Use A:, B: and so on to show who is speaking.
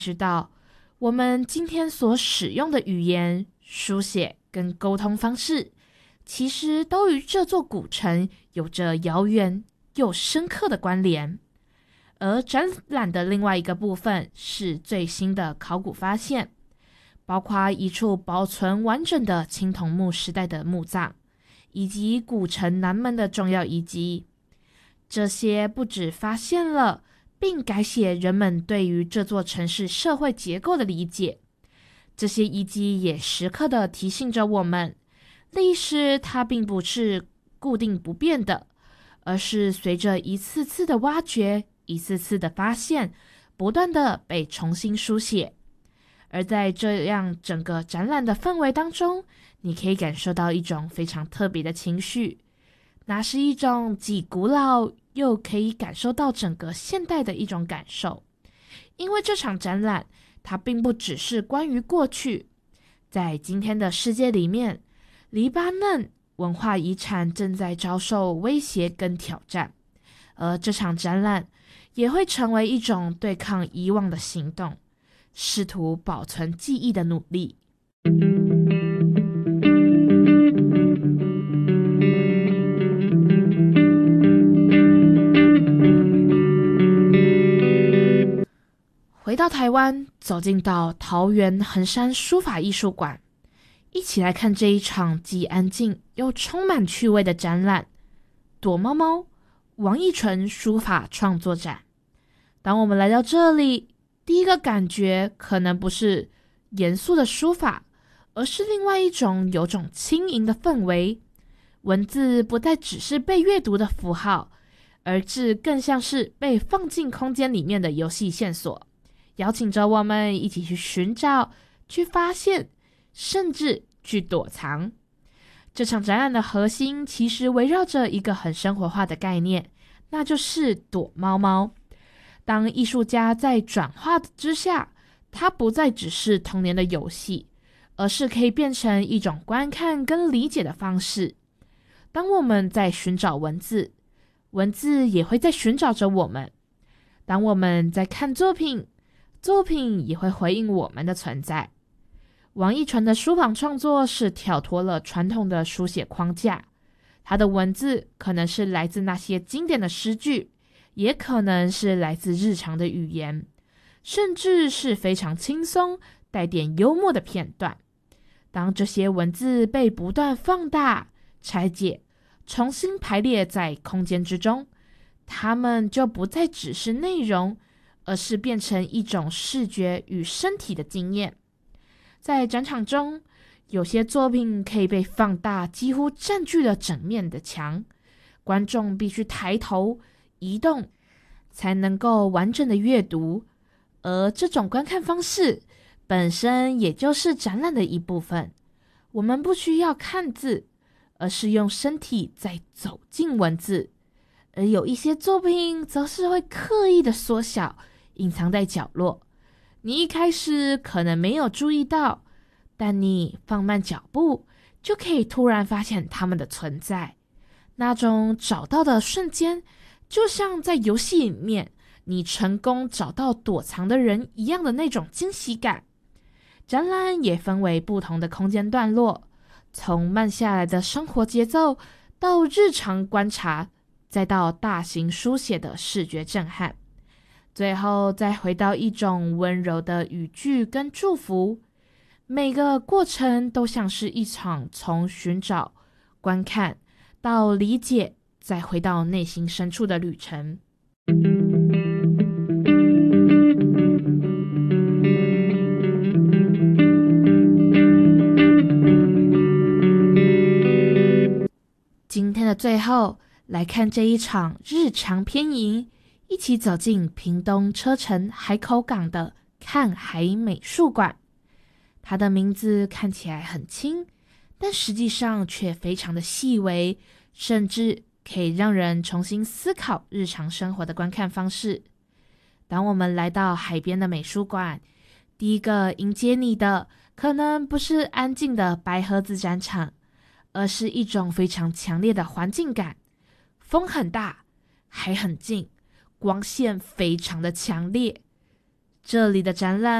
A: 知道我们今天所使用的语言、书写跟沟通方式，其实都与这座古城有着遥远又深刻的关联。而展览的另外一个部分是最新的考古发现，包括一处保存完整的青铜墓时代的墓葬，以及古城南门的重要遗迹。这些不只发现了并改写人们对于这座城市社会结构的理解，这些遗迹也时刻地提醒着我们，历史它并不是固定不变的，而是随着一次次的挖掘、一次次的发现，不断地被重新书写。而在这样整个展览的氛围当中，你可以感受到一种非常特别的情绪，那是一种既古老又可以感受到整个现代的一种感受。因为这场展览它并不只是关于过去，在今天的世界里面，黎巴嫩文化遗产正在遭受威胁跟挑战，而这场展览也会成为一种对抗遗忘的行动，试图保存记忆的努力。回到台湾，走进到桃园衡山书法艺术馆，一起来看这一场既安静又充满趣味的展览——躲猫猫王义纯书法创作展。当我们来到这里，第一个感觉可能不是严肃的书法，而是另外一种有种轻盈的氛围。文字不再只是被阅读的符号，而是更像是被放进空间里面的游戏线索，邀请着我们一起去寻找、去发现，甚至去躲藏。这场展览的核心其实围绕着一个很生活化的概念，那就是躲猫猫。当艺术家在转化之下，它不再只是童年的游戏，而是可以变成一种观看跟理解的方式。当我们在寻找文字，文字也会在寻找着我们。当我们在看作品，作品也会回应我们的存在。王义纯的书法创作是跳脱了传统的书写框架，他的文字可能是来自那些经典的诗句，也可能是来自日常的语言，甚至是非常轻松带点幽默的片段。当这些文字被不断放大、拆解、重新排列在空间之中，它们就不再只是内容，而是变成一种视觉与身体的经验。在展场中，有些作品可以被放大，几乎占据了整面的墙，观众必须抬头移动才能够完整的阅读，而这种观看方式本身也就是展览的一部分。我们不需要看字，而是用身体在走进文字，而有一些作品则是会刻意的缩小，隐藏在角落。你一开始可能没有注意到，但你放慢脚步，就可以突然发现它们的存在。那种找到的瞬间，就像在游戏里面你成功找到躲藏的人一样的那种惊喜感。展览也分为不同的空间段落，从慢下来的生活节奏，到日常观察，再到大型书写的视觉震撼，最后再回到一种温柔的语句跟祝福。每个过程都像是一场从寻找、观看到理解，再回到内心深处的旅程。今天的最后，来看这一场日常偏移，一起走进屏东车城海口港的看海美术馆。它的名字看起来很轻，但实际上却非常的细微，甚至可以让人重新思考日常生活的观看方式。当我们来到海边的美术馆，第一个迎接你的可能不是安静的白盒子展场，而是一种非常强烈的环境感。风很大，海很近，光线非常的强烈。 这里的展览